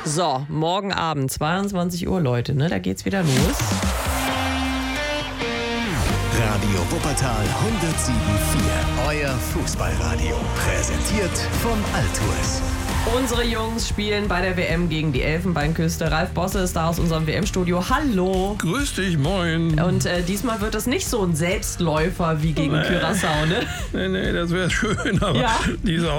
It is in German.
So, morgen Abend, 22 Uhr, Leute, ne? Da geht's wieder los. Radio Wuppertal 107.4, euer Fußballradio. Präsentiert von Altours. Unsere Jungs spielen bei der WM gegen die Elfenbeinküste. Ralf Bosse ist da aus unserem WM-Studio. Hallo! Grüß dich, moin. Und diesmal wird es nicht so ein Selbstläufer wie gegen Curaçao, ne? Nee, das wäre schön, aber Ja. diese